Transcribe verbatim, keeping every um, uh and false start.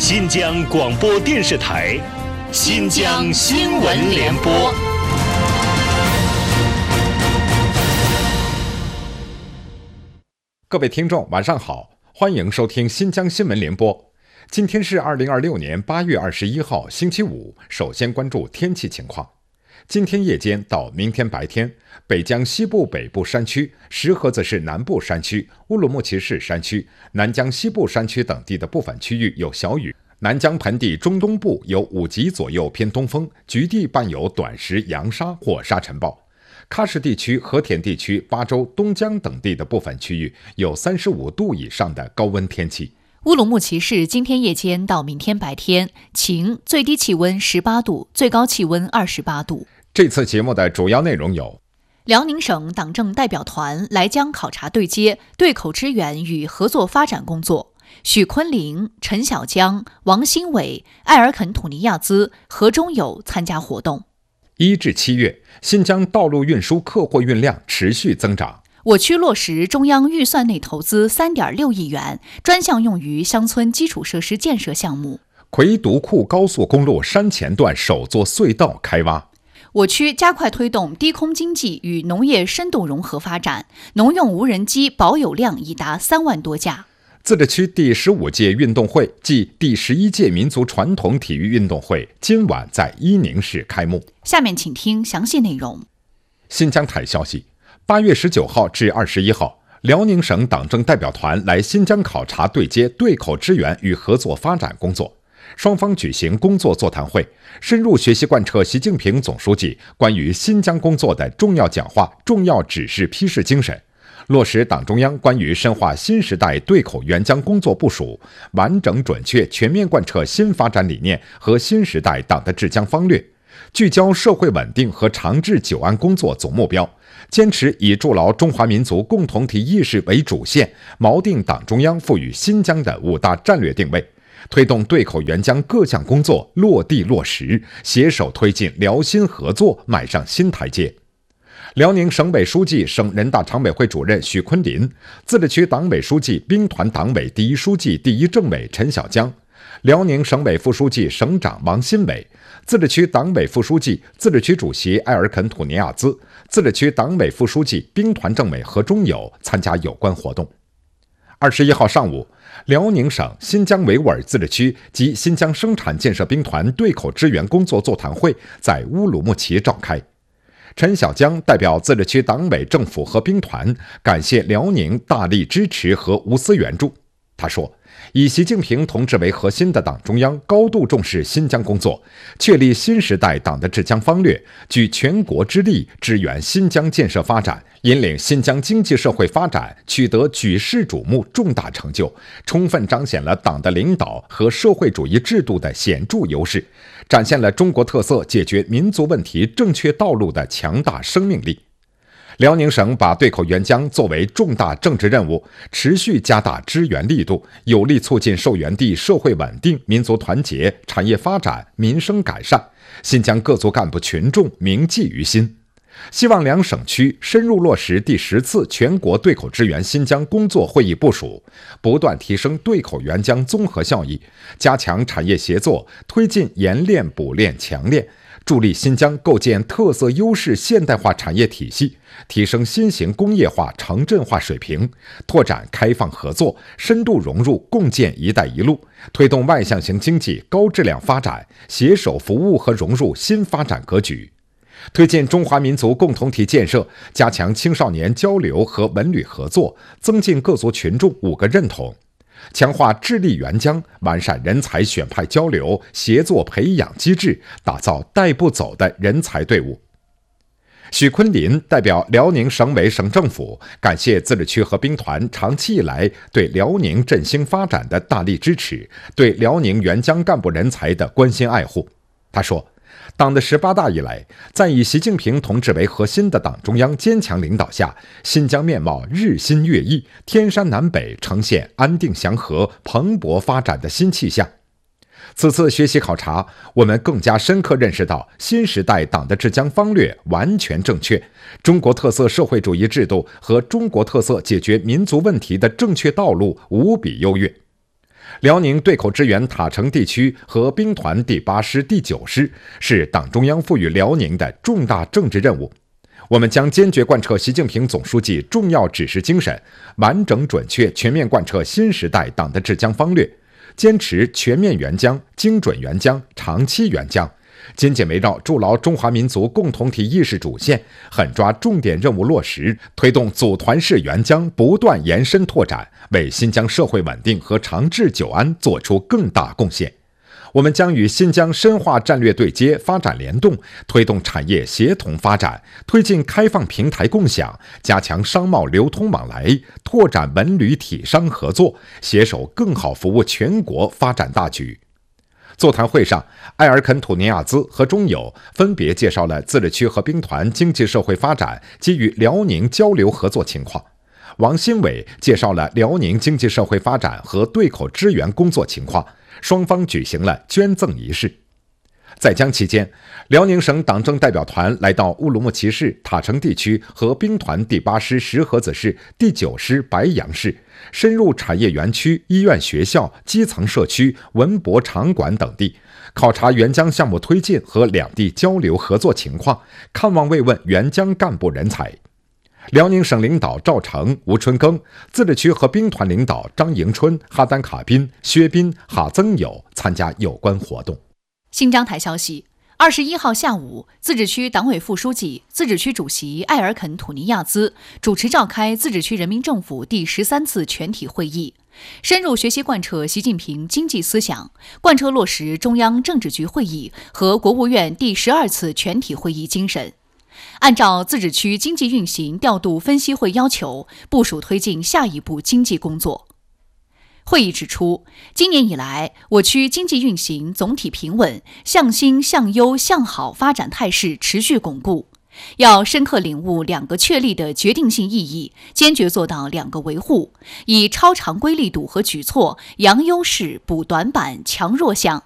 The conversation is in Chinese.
新疆广播电视台新疆新闻联播。 各位听众晚上好，欢迎收听新疆新闻联播。今天是二零二六年八月二十一号星期五，首先关注天气情况。今天夜间到明天白天，北疆西部北部山区、石河子市南部山区、乌鲁木齐市山区、南疆西部山区等地的部分区域有小雨，南疆盆地中东部有五级左右偏东风，局地伴有短时扬沙或沙尘暴。喀什地区、和田地区、巴州、东江等地的部分区域有三十五度以上的高温天气。 乌鲁木齐市今天夜间到明天白天晴，最低气温十八度，最高气温二十八度。 这次节目的主要内容有： 辽宁省党政代表团来疆考察对接、对口支援与合作发展工作。许昆凌、陈小江、王新伟、埃尔肯土尼亚兹、何中友参加活动。 一至七月，新疆道路运输客货运量持续增长。 我区落实中央预算内投资 三点六亿元，专项用于乡村基础设施建设项目。 奎独库高速公路山前段首座隧道开挖。 我区加快推动低空经济与农业深度融合发展，农用无人机保有量已达三万多架。 自治区第十五届运动会暨第十一届民族传统体育运动会今晚在伊宁市开幕。 下面请听详细内容。 新疆台消息，八月十九号至二十一号，辽宁省党政代表团来新疆考察对接、对口支援与合作发展工作。双方举行工作座谈会，深入学习贯彻习近平总书记关于新疆工作的重要讲话、重要指示批示精神，落实党中央关于深化新时代对口援疆工作部署，完整准确全面贯彻新发展理念和新时代党的治疆方略，聚焦社会稳定和长治久安工作总目标，坚持以筑牢中华民族共同体意识为主线，锚定党中央赋予新疆的五大战略定位，推动对口援疆各项工作落地落实，携手推进辽新合作迈上新台阶。辽宁省委书记、省人大常委会主任许昆凌，自治区党委书记、兵团党委第一书记、第一政委陈小江，辽宁省委副书记、省长王新伟，自治区党委副书记、自治区主席埃尔肯土尼亚兹，自治区党委副书记、兵团政委何中友参加有关活动。二十一号上午，辽宁省新疆维吾尔自治区及新疆生产建设兵团对口支援工作座谈会在乌鲁木齐召开。陈小江代表自治区党委政府和兵团感谢辽宁大力支持和无私援助。他说，以习近平同志为核心的党中央高度重视新疆工作，确立新时代党的治疆方略，举全国之力支援新疆建设发展，引领新疆经济社会发展取得举世瞩目重大成就，充分彰显了党的领导和社会主义制度的显著优势，展现了中国特色解决民族问题正确道路的强大生命力。辽宁省把对口援疆作为重大政治任务，持续加大支援力度，有力促进受援地社会稳定、民族团结、产业发展、民生改善，新疆各族干部群众铭记于心。希望两省区深入落实第十次全国对口支援新疆工作会议部署，不断提升对口援疆综合效益，加强产业协作，推进研练、补练、强练，助力新疆构建特色优势现代化产业体系，提升新型工业化城镇化水平，拓展开放合作，深度融入共建“一带一路”，推动外向型经济高质量发展，携手服务和融入新发展格局。推进中华民族共同体建设，加强青少年交流和文旅合作，增进各族群众五个认同，强化智力援疆，完善人才选派交流协作培养机制，打造带不走的人才队伍。许昆凌代表辽宁省委省政府感谢自治区和兵团长期以来对辽宁振兴发展的大力支持，对辽宁援疆干部人才的关心爱护。他说，党的十八大以来，在以习近平同志为核心的党中央坚强领导下，新疆面貌日新月异，天山南北呈现安定祥和、蓬勃发展的新气象。此次学习考察，我们更加深刻认识到新时代党的治疆方略完全正确，中国特色社会主义制度和中国特色解决民族问题的正确道路无比优越。 辽宁对口支援塔城地区和兵团第八师、第九师是党中央赋予辽宁的重大政治任务。我们将坚决贯彻习近平总书记重要指示精神，完整准确全面贯彻新时代党的治疆方略，坚持全面援疆、精准援疆、长期援疆，紧紧围绕筑牢中华民族共同体意识主线，狠抓重点任务落实，推动组团式援疆不断延伸拓展，为新疆社会稳定和长治久安作出更大贡献。我们将与新疆深化战略对接、发展联动，推动产业协同发展，推进开放平台共享，加强商贸流通往来，拓展文旅体商合作，携手更好服务全国发展大局。座谈会上，埃尔肯土尼亚兹和中友分别介绍了自治区和兵团经济社会发展及与辽宁交流合作情况。王新伟介绍了辽宁经济社会发展和对口支援工作情况，双方举行了捐赠仪式。在疆期间，辽宁省党政代表团来到乌鲁木齐市塔城地区和兵团第八师石河子市、第九师白杨市，深入产业园区、医院、学校、基层社区、文博场馆等地，考察援疆项目推进和两地交流合作情况，看望慰问援疆干部人才。辽宁省领导赵成、吴春耕，自治区和兵团领导张迎春、哈丹卡宾、薛斌、哈增友参加有关活动。 新疆台消息，二十一号下午，自治区党委副书记、自治区主席埃尔肯土尼亚兹主持召开自治区人民政府第十三次全体会议，深入学习贯彻习近平经济思想，贯彻落实中央政治局会议和国务院第十二次全体会议精神。按照自治区经济运行调度分析会要求，部署推进下一步经济工作。会议指出，今年以来，我区经济运行总体平稳，向新、向优、向好发展态势持续巩固。要深刻领悟两个确立的决定性意义，坚决做到两个维护，以超常规力度和举措扬优势、补短板、强弱项，